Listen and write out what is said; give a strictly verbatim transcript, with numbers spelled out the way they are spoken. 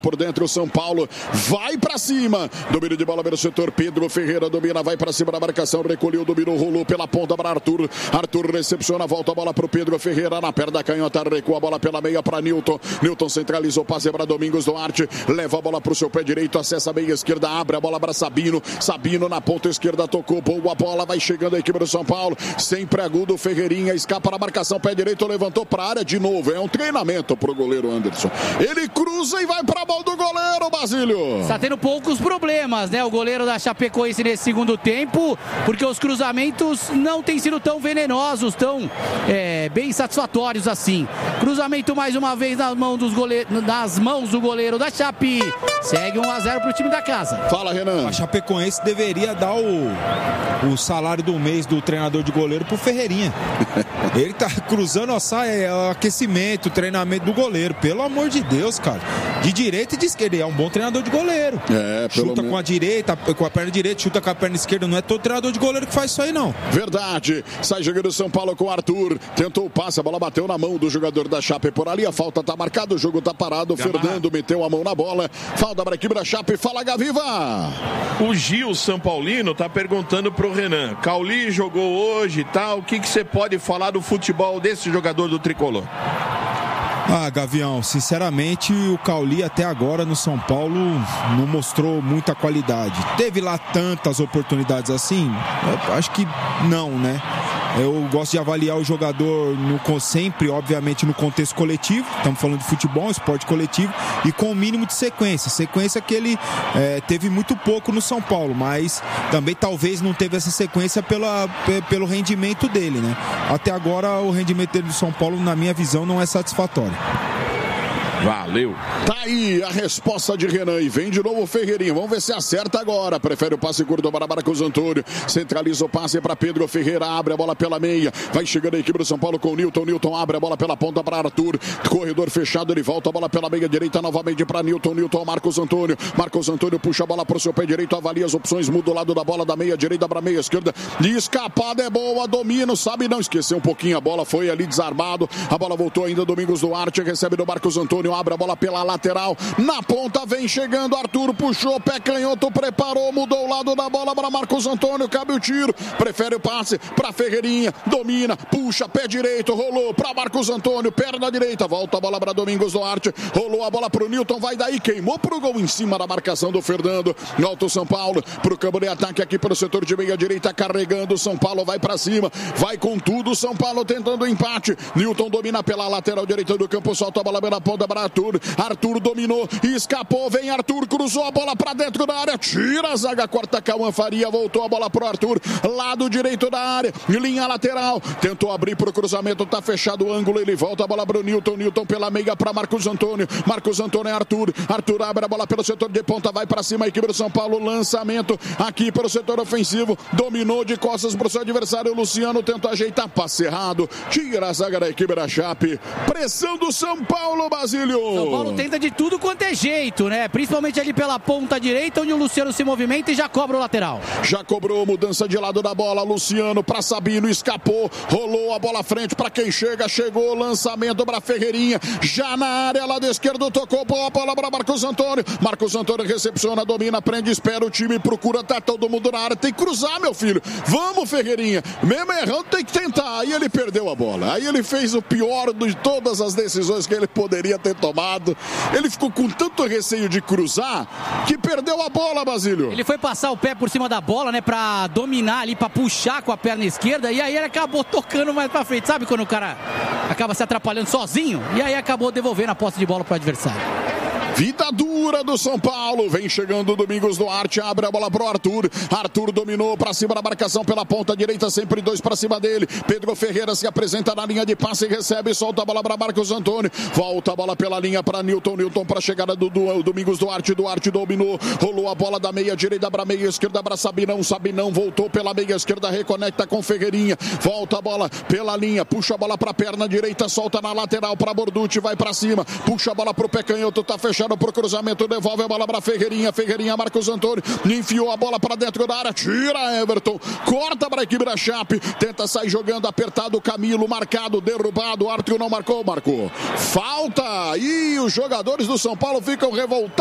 Por dentro, o São Paulo vai pra cima. Domínio de bola pelo setor. Pedro Ferreira domina, vai pra cima da marcação. Recolheu, dominou, rolou pela ponta para Arthur. Arthur recepciona, volta a bola pro Pedro Ferreira. Na perna da canhota, recua a bola pela meia para Newton. Newton centralizou, passe para Domingos Duarte. Leva a bola pro seu pé direito, acessa a meia esquerda, abre a bola para Sabino. Sabino na ponta esquerda, tocou, boa bola. Vai chegando a equipe do São Paulo. Sempre agudo, Ferreirinha escapa na marcação. Pé direito, levantou pra área de novo. É um treinamento pro goleiro Anderson. Ele cruza e vai pra do goleiro, Basílio. Está tendo poucos problemas, né? O goleiro da Chapecoense nesse segundo tempo, porque os cruzamentos não têm sido tão venenosos, tão é, bem satisfatórios assim. Cruzamento mais uma vez nas mãos, dos goleiro, nas mãos do goleiro da Chape. Segue um a zero para o time da casa. Fala, Renan. A Chapecoense deveria dar o, o salário do mês do treinador de goleiro pro Ferreirinha. Ele tá cruzando, ó, sai, é, o aquecimento, o treinamento do goleiro. Pelo amor de Deus, cara. De direita e de esquerda. Ele é um bom treinador de goleiro. É, pelo chuta com a direita, com a perna direita, chuta com a perna esquerda. Não é todo treinador de goleiro que faz isso aí, não. Verdade. Sai jogando o São Paulo com o Arthur. Tentou o passe, a bola bateu na mão do jogador da Chape por ali. A falta tá marcada, o jogo tá parado. O Fernando meteu a mão na bola. Falta para a equipe da Chape. Fala, Gaviva. O Gil São Paulino tá perguntando pro Renan. Cauli jogou hoje e tal. O que que você pode falar do futebol desse jogador do Tricolor? Ah, Gavião, sinceramente o Cauli até agora no São Paulo não mostrou muita qualidade. Teve lá tantas oportunidades assim? Eu acho que não, né? Eu gosto de avaliar o jogador no, sempre, obviamente, no contexto coletivo. Estamos falando de futebol, esporte coletivo, e com o mínimo de sequência. Sequência que ele é, teve muito pouco no São Paulo, mas também talvez não teve essa sequência pela, pelo rendimento dele, né? Até agora o rendimento dele do São Paulo, na minha visão, não é satisfatório. Valeu. Tá aí a resposta de Renan e vem de novo o Ferreirinha. Vamos ver se acerta agora. Prefere o passe curto para Marcos Antônio. Centraliza o passe para Pedro Ferreira. Abre a bola pela meia. Vai chegando a equipe do São Paulo com o Newton. Newton abre a bola pela ponta para Arthur. Corredor fechado. Ele volta a bola pela meia direita novamente para Newton. Newton, Marcos Antônio. Marcos Antônio puxa a bola para o seu pé direito. Avalia as opções. Muda o lado da bola da meia direita para a meia esquerda. E escapada é boa. Domina. Sabe não esquecer um pouquinho a bola. Foi ali desarmado. A bola voltou ainda. Domingos Duarte recebe do Marcos Antônio. Abre a bola pela lateral, na ponta vem chegando Arthur, puxou, pé canhoto, preparou, mudou o lado da bola para Marcos Antônio, cabe o tiro, prefere o passe para Ferreirinha, domina, puxa, pé direito, rolou para Marcos Antônio, perna direita, volta a bola para Domingos Duarte, rolou a bola para o Newton, vai daí, queimou pro gol em cima da marcação do Fernando, Alto São Paulo, pro campo de ataque aqui pelo setor de meia direita, carregando, São Paulo vai para cima, vai com tudo, São Paulo tentando o empate, Newton domina pela lateral direita do campo, solta a bola pela ponta para Arthur, Arthur dominou, escapou, vem Arthur, cruzou a bola pra dentro da área, tira a zaga, corta Cauã Faria, voltou a bola pro Arthur, lado direito da área, linha lateral, tentou abrir pro cruzamento, tá fechado o ângulo, ele volta a bola pro Newton, Newton pela meia pra Marcos Antônio, Marcos Antônio é Arthur, Arthur abre a bola pelo setor de ponta, vai pra cima, a equipe do São Paulo, lançamento aqui pelo setor ofensivo, dominou de costas pro seu adversário, Luciano tenta ajeitar, passe errado, tira a zaga da equipe da Chape, pressão do São Paulo, Basílio. São Paulo tenta de tudo quanto é jeito, né? Principalmente ali pela ponta direita, onde o Luciano se movimenta e já cobra o lateral. Já cobrou, mudança de lado da bola, Luciano para Sabino, escapou, rolou a bola à frente para quem chega, chegou, lançamento para Ferreirinha, já na área, lado esquerdo, tocou a bola para Marcos Antônio, Marcos Antônio recepciona, domina, prende, espera o time, procura, tá todo mundo na área, tem que cruzar, meu filho, vamos Ferreirinha, mesmo errando tem que tentar, aí ele perdeu a bola, aí ele fez o pior de todas as decisões que ele poderia ter tomado. Ele ficou com tanto receio de cruzar que perdeu a bola, Basílio. Ele foi passar o pé por cima da bola, né, pra dominar ali, pra puxar com a perna esquerda, e aí ele acabou tocando mais pra frente. Sabe quando o cara acaba se atrapalhando sozinho? E aí acabou devolvendo a posse de bola pro adversário. Vida dura do São Paulo, vem chegando o Domingos Duarte, abre a bola pro Arthur, Arthur dominou pra cima da marcação pela ponta direita, sempre dois pra cima dele, Pedro Ferreira se apresenta na linha de passe, recebe, solta a bola pra Marcos Antônio, volta a bola pela linha pra Newton, Newton pra chegada do, do Domingos Duarte, Duarte dominou, rolou a bola da meia direita pra meia esquerda pra Sabinão, Sabinão voltou pela meia esquerda, reconecta com Ferreirinha, volta a bola pela linha, puxa a bola pra perna direita, solta na lateral pra Borducci, vai pra cima, puxa a bola pro pé canhoto, tá fechado deixaram pro cruzamento, devolve a bola para Ferreirinha, Ferreirinha, Marcos Antônio, enfiou a bola para dentro da área, tira Everton, corta para a equipe da Chape, tenta sair jogando apertado, Camilo, marcado, derrubado, Arthur não marcou, marcou. Falta, e os jogadores do São Paulo ficam revoltados.